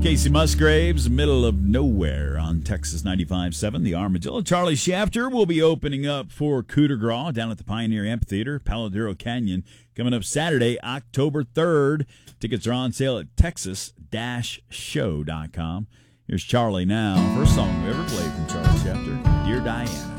Casey Musgraves, middle of nowhere on Texas 95.7, the Armadillo. Charlie Shafter will be opening up for Coup de Grace down at the Pioneer Amphitheater, Paladero Canyon, coming up Saturday, October 3rd. Tickets are on sale at texas-show.com. Here's Charlie now. First song we ever played from Charlie Shafter, Dear Diana.